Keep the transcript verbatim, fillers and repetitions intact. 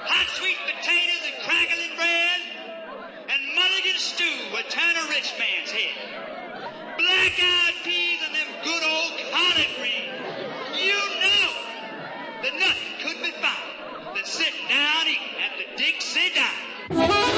Hot sweet potatoes and crackling bread and mulligan stew would turn a rich man's head. Black-eyed peas